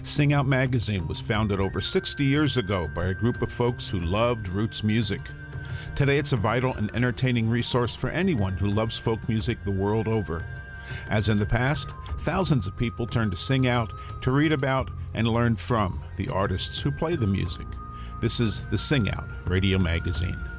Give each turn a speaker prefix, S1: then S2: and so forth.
S1: Sing Out Magazine was founded over 60 years ago by a group of folks who loved roots music. Today it's a vital and entertaining resource for anyone who loves folk music the world over. As in the past, thousands of people turn to Sing Out to read about and learn from the artists who play the music. This is the Sing Out Radio Magazine.